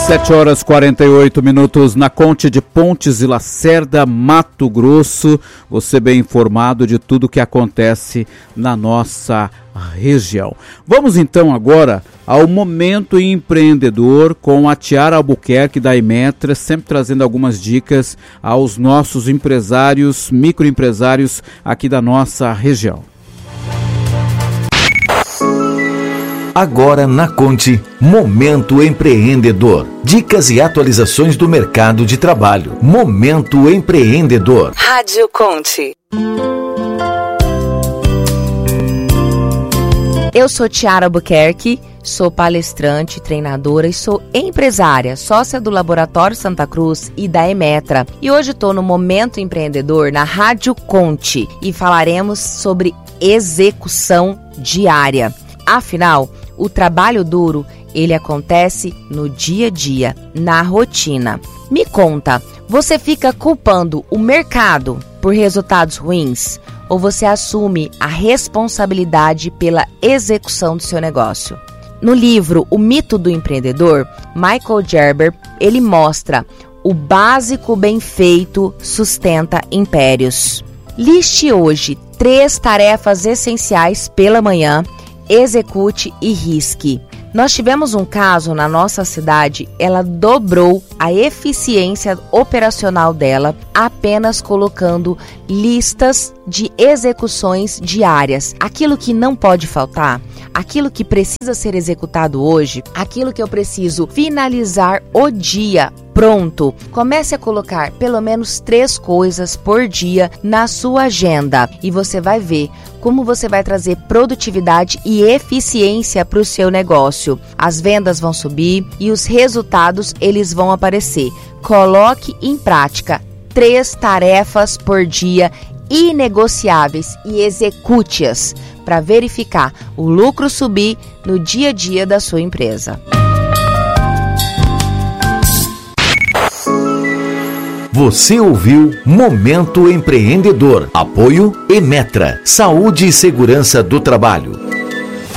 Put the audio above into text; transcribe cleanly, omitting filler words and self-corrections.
7h48 na Conte de Pontes e Lacerda, Mato Grosso. Você bem informado de tudo que acontece na nossa região. Vamos então agora ao Momento Empreendedor com a Tiara Albuquerque da Emetra, sempre trazendo algumas dicas aos nossos empresários, microempresários aqui da nossa região. Agora na Conte, Momento Empreendedor. Dicas e atualizações do mercado de trabalho. Momento Empreendedor. Rádio Conte. Eu sou Tiara Albuquerque, sou palestrante, treinadora e sou empresária, sócia do Laboratório Santa Cruz e da Emetra. E hoje estou no Momento Empreendedor na Rádio Conte e falaremos sobre execução diária. Afinal, o trabalho duro, ele acontece no dia a dia, na rotina. Me conta, você fica culpando o mercado por resultados ruins? Ou você assume a responsabilidade pela execução do seu negócio? No livro O Mito do Empreendedor, Michael Gerber, ele mostra o básico bem feito sustenta impérios. Liste hoje 3 tarefas essenciais pela manhã, execute e risque. Nós tivemos um caso na nossa cidade, ela dobrou a eficiência operacional dela apenas colocando listas de execuções diárias. Aquilo que não pode faltar, aquilo que precisa ser executado hoje, aquilo que eu preciso finalizar o dia. Pronto, comece a colocar pelo menos 3 coisas por dia na sua agenda e você vai ver como você vai trazer produtividade e eficiência para o seu negócio. As vendas vão subir e os resultados eles vão aparecer. Coloque em prática 3 tarefas por dia inegociáveis e execute-as para verificar o lucro subir no dia a dia da sua empresa. Você ouviu Momento Empreendedor. Apoio Emetra, Saúde e Segurança do Trabalho.